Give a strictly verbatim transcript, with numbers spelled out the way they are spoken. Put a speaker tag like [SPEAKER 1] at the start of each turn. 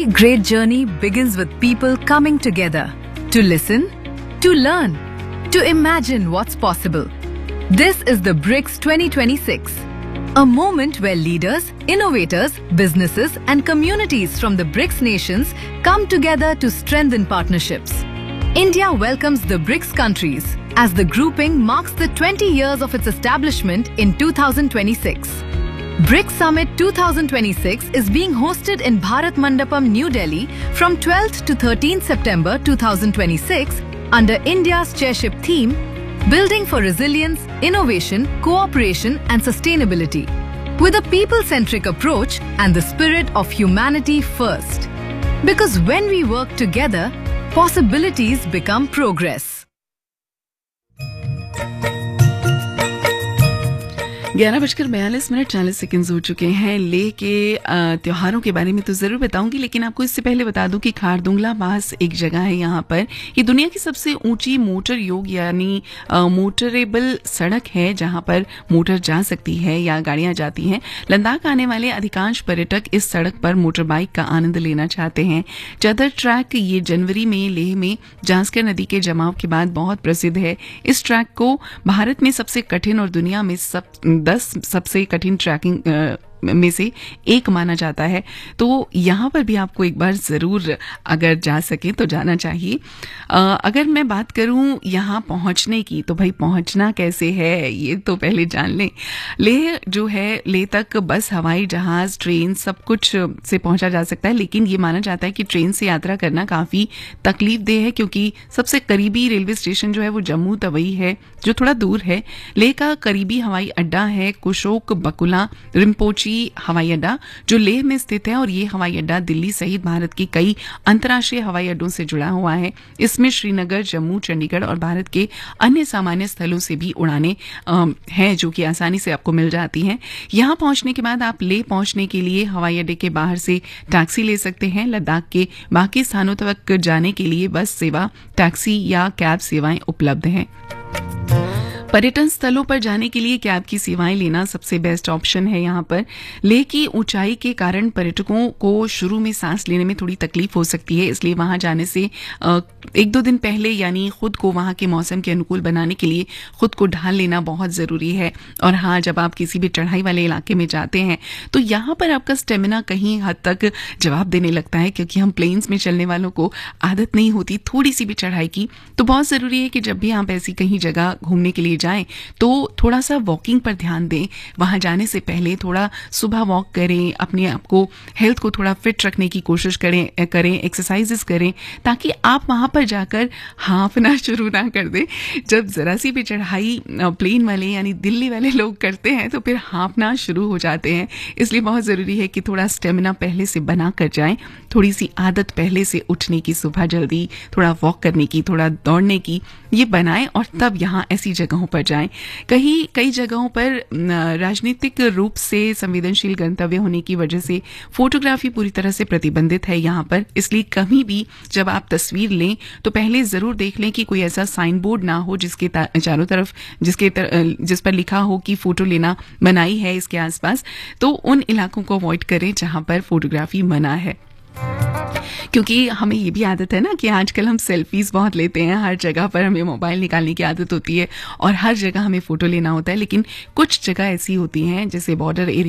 [SPEAKER 1] Every great journey begins with people coming together to listen, to learn, to imagine what's possible. This is the BRICS twenty twenty-six, a moment where leaders, innovators, businesses and communities from the BRICS nations come together to strengthen partnerships. India welcomes the BRICS countries as the grouping marks the twenty years of its establishment in two thousand twenty-six. BRICS Summit twenty twenty-six is being hosted in Bharat Mandapam, New Delhi from twelfth to thirteenth September two thousand twenty-six under India's chairship theme, Building for Resilience, Innovation, Cooperation and Sustainability, with a people-centric approach and the spirit of humanity first. Because when we work together, possibilities become progress.
[SPEAKER 2] ग्यारह बजकर बयालीस minute चालीस second हो चुके हैं। लेह के त्योहारों के बारे में तो जरूर बताऊंगी, लेकिन आपको इससे पहले बता दूं कि खारदुंगला पास एक जगह है यहाँ पर। ये दुनिया की सबसे ऊंची मोटर योग यानी मोटरेबल सड़क है जहाँ पर मोटर जा सकती है या गाड़ियां जाती हैं। लद्दाख आने वाले अधिकांश पर्यटक इस सड़क पर मोटर बाइक का आनंद लेना चाहते हैं। चदर ट्रैक ये जनवरी में लेह में जांस्कर नदी के जमाव के बाद बहुत प्रसिद्ध है। इस ट्रैक को भारत में सबसे कठिन और दुनिया में सब दस सबसे कठिन ट्रैकिंग में से एक माना जाता है। तो यहाँ पर भी आपको एक बार जरूर अगर जा सके तो जाना चाहिए। अगर मैं बात करूँ यहाँ पहुँचने की, तो भाई पहुँचना कैसे है ये तो पहले जान लें। लेह जो है, लेह तक बस, हवाई जहाज, ट्रेन सब कुछ से पहुँचा जा सकता है, लेकिन ये माना जाता है कि ट्रेन से यात्रा करना काफ़ी तकलीफ देह है, क्योंकि सबसे करीबी रेलवे स्टेशन जो है वो जम्मू तवई है जो थोड़ा दूर है। लेह का करीबी हवाई अड्डा है कुशोक बकुला रिम्पोची हवाई अड्डा जो लेह में स्थित है, और ये हवाई अड्डा दिल्ली सहित भारत के कई अंतर्राष्ट्रीय हवाई अड्डों से जुड़ा हुआ है। इसमें श्रीनगर, जम्मू, चंडीगढ़ और भारत के अन्य सामान्य स्थलों से भी उड़ानें हैं जो कि आसानी से आपको मिल जाती हैं। यहां पहुंचने के बाद आप लेह पहुंचने के लिए हवाई अड्डे के बाहर से टैक्सी ले सकते हैं। लद्दाख के बाकी स्थानों तक जाने के लिए बस सेवा, टैक्सी या कैब सेवाएं उपलब्ध हैं। पर्यटन स्थलों पर जाने के लिए कैब की सेवाएं लेना सबसे बेस्ट ऑप्शन है। यहाँ पर लेह की ऊंचाई के कारण पर्यटकों को शुरू में सांस लेने में थोड़ी तकलीफ हो सकती है, इसलिए वहां जाने से एक दो दिन पहले यानी खुद को वहां के मौसम के अनुकूल बनाने के लिए खुद को ढाल लेना बहुत जरूरी है। और हाँ, जब आप किसी भी चढ़ाई वाले इलाके में जाते हैं तो यहाँ पर आपका स्टेमिना कहीं हद तक जवाब देने लगता है, क्योंकि हम प्लेन्स में चलने वालों को आदत नहीं होती थोड़ी सी भी चढ़ाई की। तो बहुत जरूरी है कि जब भी आप ऐसी कहीं जगह घूमने के लिए जाएं तो थोड़ा सा वॉकिंग पर ध्यान दें। वहां जाने से पहले थोड़ा सुबह वॉक करें, अपने आप को, हेल्थ को थोड़ा फिट रखने की कोशिश करें करें एक्सरसाइजेस करें, ताकि आप वहां पर जाकर हांफना शुरू ना कर दें। जब जरा सी भी चढ़ाई प्लेन वाले यानी दिल्ली वाले लोग करते हैं तो फिर हांफना शुरू हो जाते हैं। इसलिए बहुत जरूरी है कि थोड़ा स्टेमिना पहले से बना कर जाएं, थोड़ी सी आदत पहले से उठने की, सुबह जल्दी थोड़ा वॉक करने की, थोड़ा दौड़ने की, ये बनाएं और तब यहाँ ऐसी जगहों पर जाएं। कहीं कई जगहों पर राजनीतिक रूप से संवेदनशील गंतव्य होने की वजह से फोटोग्राफी पूरी तरह से प्रतिबंधित है यहाँ पर, इसलिए कभी भी जब आप तस्वीर लें तो पहले जरूर देख लें कि कोई ऐसा साइन बोर्ड ना हो जिसके चारों तरफ जिसके तर, जिस पर लिखा हो कि फोटो लेना मनाही है इसके आसपास। तो उन इलाकों को अवॉइड करें जहां पर फोटोग्राफी मना है, क्योंकि हमें ये भी आदत है ना कि आजकल हम सेल्फीज बहुत लेते हैं। हर जगह पर हमें मोबाइल निकालने की आदत होती है और हर जगह हमें फोटो लेना होता है, लेकिन कुछ जगह ऐसी होती हैं जैसे बॉर्डर एरिया